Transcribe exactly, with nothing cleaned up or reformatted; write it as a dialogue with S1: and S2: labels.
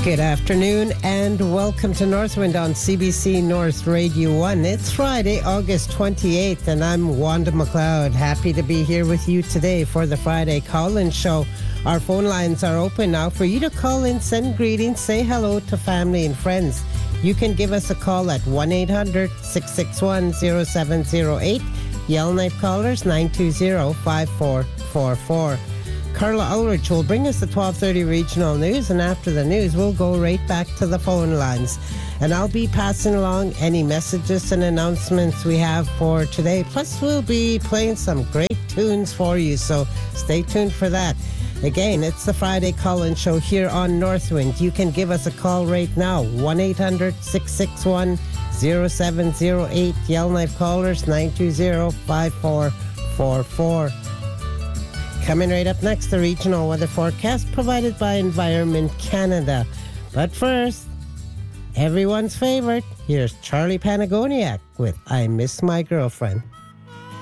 S1: Good afternoon and welcome to Northwind on C B C North Radio one. It's Friday, August twenty-eighth, and I'm Wanda McLeod. Happy to be here with you today for the Friday call-in show. Our phone lines are open now for you to call in, send greetings, say hello to family and friends. You can give us a call at one eight hundred, six six one, zero seven zero eight. Yellowknife callers nine two zero, five four four four. Carla Ulrich will bring us the twelve thirty regional news, and after the news, we'll go right back to the phone lines. And I'll be passing along any messages and announcements we have for today. Plus, we'll be playing some great tunes for you, so stay tuned for that. Again, it's the Friday call-in show here on Northwind. You can give us a call right now, one eight hundred, six six one, zero seven zero eight. Yellowknife callers nine two zero, five four four four. Coming right up next, the regional weather forecast provided by Environment Canada. But first, everyone's favorite, here's Charlie Panagoniak with I Miss My Girlfriend.